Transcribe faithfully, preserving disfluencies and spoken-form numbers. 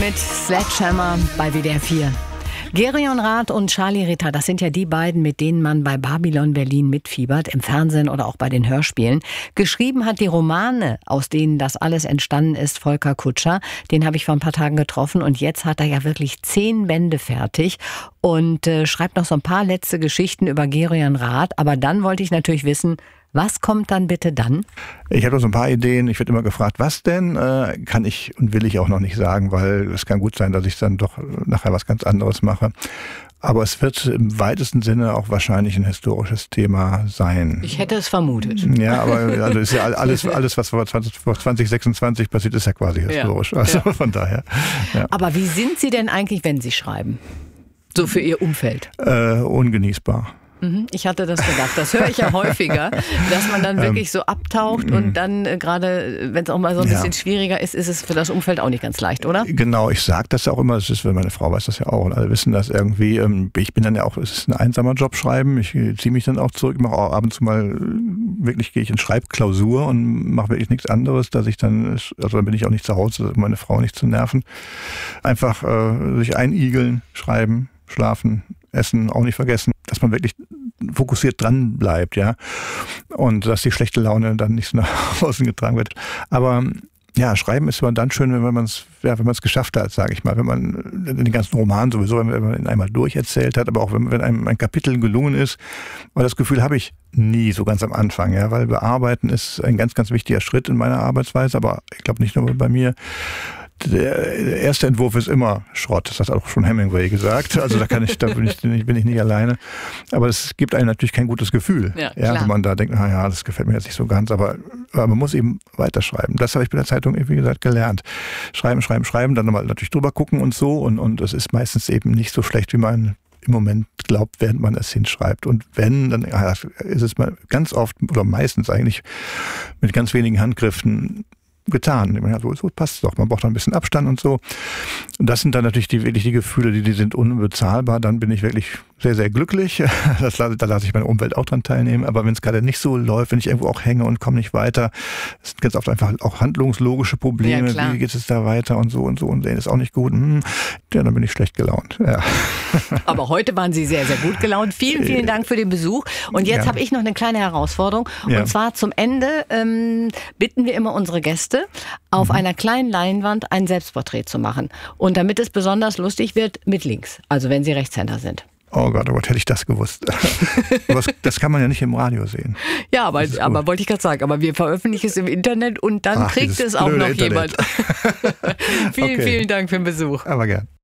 mit Sledgehammer bei W D R vier. Gereon Rath und Charlie Ritter, das sind ja die beiden, mit denen man bei Babylon Berlin mitfiebert, im Fernsehen oder auch bei den Hörspielen. Geschrieben hat die Romane, aus denen das alles entstanden ist, Volker Kutscher. Den habe ich vor ein paar Tagen getroffen und jetzt hat er ja wirklich zehn Bände fertig und äh, schreibt noch so ein paar letzte Geschichten über Gereon Rath. Aber dann wollte ich natürlich wissen, was kommt dann bitte dann? Ich habe so ein paar Ideen. Ich werde immer gefragt, was denn? Äh, kann ich und will ich auch noch nicht sagen, weil es kann gut sein, dass ich dann doch nachher was ganz anderes mache. Aber es wird im weitesten Sinne auch wahrscheinlich ein historisches Thema sein. Ich hätte es vermutet. Ja, aber also ist ja alles, alles was vor zwanzig sechsundzwanzig passiert, ist ja quasi historisch. Ja, also ja. von daher. Ja. Aber wie sind Sie denn eigentlich, wenn Sie schreiben? So für Ihr Umfeld? Äh, ungenießbar. Ich hatte das gedacht. Das höre ich ja häufiger, dass man dann wirklich so abtaucht und dann äh, gerade, wenn es auch mal so ein bisschen ja. schwieriger ist, ist es für das Umfeld auch nicht ganz leicht, oder? Genau, ich sage das auch immer, das ist, meine Frau weiß das ja auch und alle wissen das irgendwie. Ich bin dann ja auch, es ist ein einsamer Job schreiben, ich ziehe mich dann auch zurück, mache auch ab und zu mal, wirklich gehe ich in Schreibklausur und mache wirklich nichts anderes, dass ich dann, also dann bin ich auch nicht zu Hause, um meine Frau nicht zu nerven. Einfach äh, sich einigeln, schreiben, schlafen, essen, auch nicht vergessen, dass man wirklich fokussiert dran bleibt, ja. Und dass die schlechte Laune dann nicht so nach außen getragen wird. Aber ja, schreiben ist aber dann schön, wenn man es ja, wenn man es geschafft hat, sage ich mal. Wenn man den ganzen Roman sowieso, wenn man ihn einmal durcherzählt hat, aber auch wenn, wenn einem ein Kapitel gelungen ist. Aber das Gefühl habe ich nie so ganz am Anfang, ja, weil bearbeiten ist ein ganz, ganz wichtiger Schritt in meiner Arbeitsweise, aber ich glaube nicht nur bei mir. Der erste Entwurf ist immer Schrott, das hat auch schon Hemingway gesagt. Also da kann ich, da bin ich, bin ich nicht alleine. Aber es gibt einem natürlich kein gutes Gefühl, ja, ja, wenn man da denkt, na ja, das gefällt mir jetzt nicht so ganz. Aber, aber man muss eben weiterschreiben. Das habe ich bei der Zeitung, wie gesagt, gelernt. Schreiben, schreiben, schreiben, dann nochmal natürlich drüber gucken und so. Und und es ist meistens eben nicht so schlecht, wie man im Moment glaubt, während man es hinschreibt. Und wenn, dann ja, ist es mal ganz oft oder meistens eigentlich mit ganz wenigen Handgriffen getan. Ja, so, so passt es doch. Man braucht dann ein bisschen Abstand und so. Und das sind dann natürlich die, wirklich die Gefühle, die, die sind unbezahlbar. Dann bin ich wirklich sehr, sehr glücklich. Das, da lasse ich meine Umwelt auch dran teilnehmen. Aber wenn es gerade nicht so läuft, wenn ich irgendwo auch hänge und komme nicht weiter, das sind ganz oft einfach auch handlungslogische Probleme. Ja, wie geht es da weiter und so und so und das ist auch nicht gut. Hm, ja, dann bin ich schlecht gelaunt. Ja. Aber heute waren Sie sehr, sehr gut gelaunt. Vielen, vielen Dank für den Besuch. Und jetzt ja. habe ich noch eine kleine Herausforderung. Und Ja. zwar zum Ende ähm, bitten wir immer unsere Gäste, auf mhm. einer kleinen Leinwand ein Selbstporträt zu machen. Und damit es besonders lustig wird, mit links. Also wenn Sie Rechtshänder sind. Oh Gott, oh Gott, hätte ich das gewusst. Aber das kann man ja nicht im Radio sehen. Ja, aber, aber wollte ich gerade sagen, aber wir veröffentlichen es im Internet und dann Ach, kriegt es auch noch Internet. jemand. vielen, Okay. vielen Dank für den Besuch. Aber gern.